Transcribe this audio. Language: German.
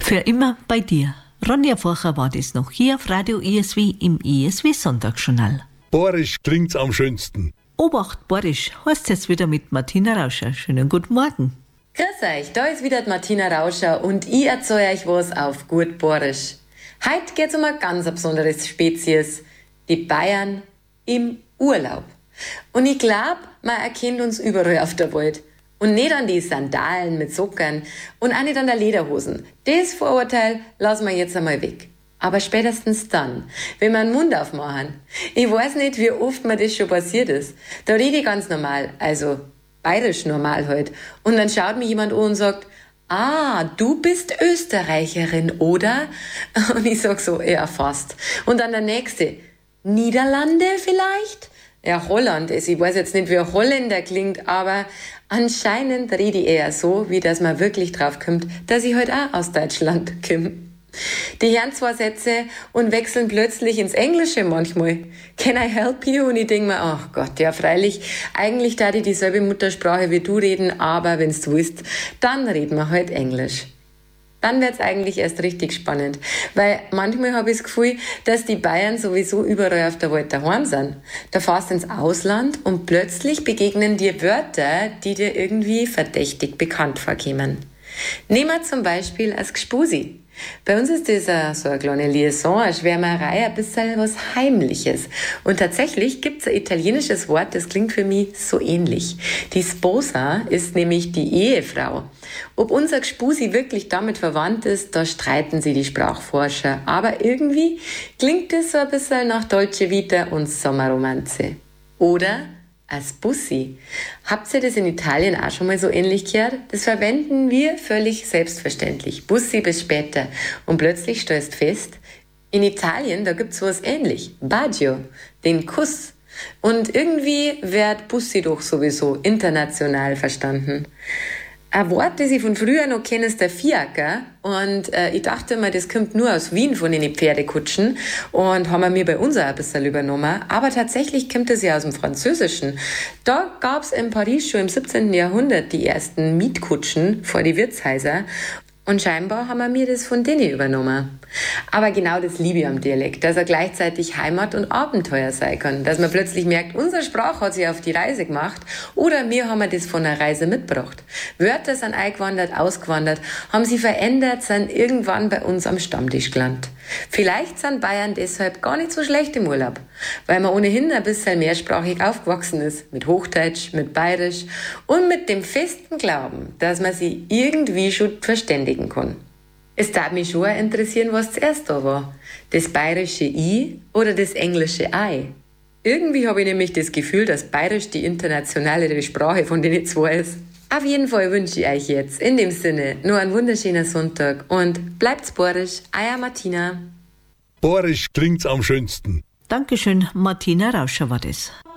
Für immer bei dir. Ronja Forcher war das noch hier auf Radio ISW im ISW Sonntagsjournal. Borisch klingt's am schönsten. Obacht, Borisch, heißt jetzt wieder mit Martina Rauscher. Schönen guten Morgen. Grüß euch, da ist wieder die Martina Rauscher und ich erzähle euch was auf gut Borisch. Heute geht's um eine ganz besondere Spezies, die Bayern im Urlaub. Und ich glaube, man erkennt uns überall auf der Welt. Und nicht an die Sandalen mit Socken und auch nicht an der Lederhosen. Das Vorurteil lassen wir jetzt einmal weg. Aber spätestens dann, wenn wir den Mund aufmachen. Ich weiß nicht, wie oft mir das schon passiert ist. Da rede ich ganz normal, also bayerisch normal halt. Und dann schaut mich jemand an und sagt, du bist Österreicherin, oder? Und ich sag so, ja, fast. Und dann der nächste, Niederlande vielleicht? Ja, Holland ist. Ich weiß jetzt nicht, wie ein Holländer klingt, aber anscheinend rede ich eher so, wie dass man wirklich drauf kommt, dass ich halt auch aus Deutschland komme. Die hören zwei Sätze und wechseln plötzlich ins Englische manchmal. Can I help you? Und ich denke mir, ach Gott, ja freilich, eigentlich darf ich dieselbe Muttersprache wie du reden, aber wenn's du willst, dann reden wir halt Englisch. Dann wird's eigentlich erst richtig spannend, weil manchmal habe ich das Gefühl, dass die Bayern sowieso überall auf der Welt daheim sind. Da fährst du ins Ausland und plötzlich begegnen dir Wörter, die dir irgendwie verdächtig bekannt vorkommen. Nehmen wir zum Beispiel als Gspusi. Bei uns ist das so eine kleine Liaison, eine Schwärmerei, ein bisschen was Heimliches. Und tatsächlich gibt's ein italienisches Wort, das klingt für mich so ähnlich. Die Sposa ist nämlich die Ehefrau. Ob unser Gspusi wirklich damit verwandt ist, da streiten sie die Sprachforscher. Aber irgendwie klingt es so ein bisschen nach Dolce Vita und Sommerromanze. Oder als Bussi. Habt ihr das in Italien auch schon mal so ähnlich gehört? Das verwenden wir völlig selbstverständlich. Bussi bis später. Und plötzlich stellst fest, in Italien, da gibt's was ähnlich. Bacio, den Kuss. Und irgendwie wird Bussi doch sowieso international verstanden. Ein Wort, das ich von früher noch kenne, ist der Fiaker. Und ich dachte immer, das kommt nur aus Wien von den Pferdekutschen und haben wir mir bei uns auch ein bisschen übernommen. Aber tatsächlich kommt es ja aus dem Französischen. Da gab's in Paris schon im 17. Jahrhundert die ersten Mietkutschen vor die Wirtshäuser. Und scheinbar haben wir mir das von denen übernommen. Aber genau das liebe ich am Dialekt, dass er gleichzeitig Heimat und Abenteuer sein kann. Dass man plötzlich merkt, unsere Sprache hat sich auf die Reise gemacht oder wir haben das von der Reise mitgebracht. Wörter sind eingewandert, ausgewandert, haben sie verändert, sind irgendwann bei uns am Stammtisch gelandet. Vielleicht sind Bayern deshalb gar nicht so schlecht im Urlaub, weil man ohnehin ein bisschen mehrsprachig aufgewachsen ist. Mit Hochdeutsch, mit Bayerisch und mit dem festen Glauben, dass man sich irgendwie schon verständigen kann. Es darf mich schon interessieren, was zuerst da war. Das bayerische I oder das englische Ei. Irgendwie habe ich nämlich das Gefühl, dass Bayerisch die internationalere Sprache von den zwei ist. Auf jeden Fall wünsche ich euch jetzt in dem Sinne nur einen wunderschönen Sonntag und bleibt's borisch, euer Martina. Borisch klingt's am schönsten. Dankeschön, Martina Rauscher war das.